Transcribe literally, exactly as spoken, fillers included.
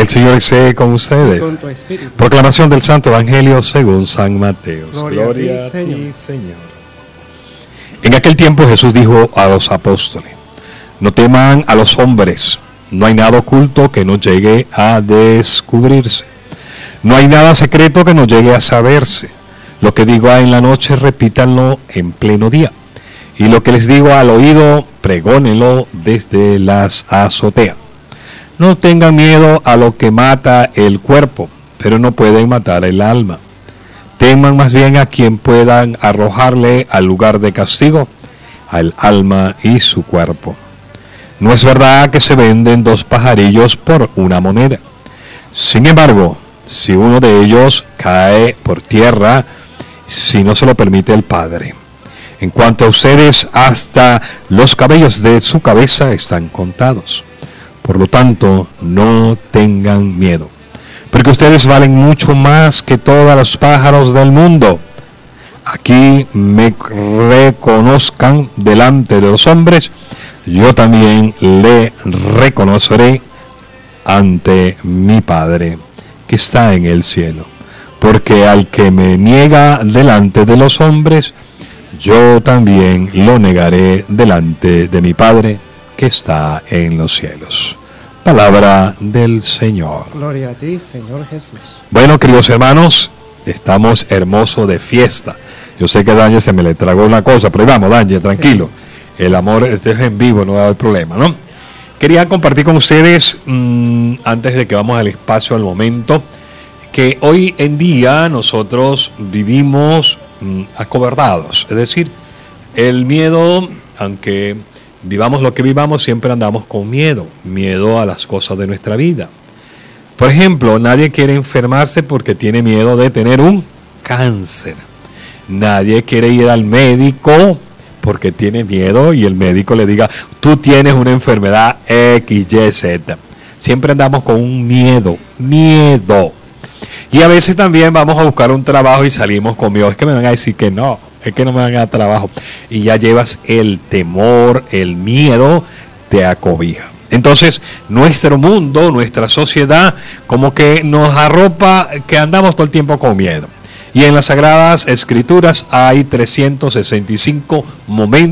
El Señor esté con ustedes. Con tu espíritu. Proclamación del Santo Evangelio según San Mateo. Gloria, Gloria a ti, Señor. ti, Señor. En aquel tiempo Jesús dijo a los apóstoles: no teman a los hombres, no hay nada oculto que no llegue a descubrirse. No hay nada secreto que no llegue a saberse. Lo que digo en la noche, repítanlo en pleno día. Y lo que les digo al oído, pregónenlo desde las azoteas. No tengan miedo a lo que mata el cuerpo, pero no pueden matar el alma. Teman más bien a quien puedan arrojarle al lugar de castigo, al alma y su cuerpo. No es verdad que se venden dos pajarillos por una moneda. Sin embargo, si uno de ellos cae por tierra, si no se lo permite el Padre. En cuanto a ustedes, hasta los cabellos de su cabeza están contados. Por lo tanto, no tengan miedo, porque ustedes valen mucho más que todos los pájaros del mundo. Aquí me reconozcan delante de los hombres, yo también le reconoceré ante mi Padre que está en el cielo. Porque al que me niega delante de los hombres, yo también lo negaré delante de mi Padre que está en los cielos. Palabra del Señor. Gloria a ti, Señor Jesús. Bueno, queridos hermanos, estamos hermosos de fiesta. Yo sé que Daniel se me le tragó una cosa, pero vamos, Daniel, tranquilo. Sí. El amor este es en vivo, no va a haber problema, ¿no? Quería compartir con ustedes, mmm, antes de que vamos al espacio, al momento, que hoy en día nosotros vivimos mmm, acobardados. Es decir, el miedo, aunque vivamos lo que vivamos, siempre andamos con miedo. Miedo a las cosas de nuestra vida. Por ejemplo, nadie quiere enfermarse porque tiene miedo de tener un cáncer. Nadie quiere ir al médico porque tiene miedo y el médico le diga, tú tienes una enfermedad X Y Z. Siempre andamos con un miedo, miedo. Y a veces también vamos a buscar un trabajo y salimos con miedo. Es que me van a decir que no, es que no me van a dar trabajo. Y ya llevas el temor, el miedo, te acobija. Entonces, nuestro mundo, nuestra sociedad, como que nos arropa que andamos todo el tiempo con miedo. Y en las Sagradas Escrituras hay trescientos sesenta y cinco momentos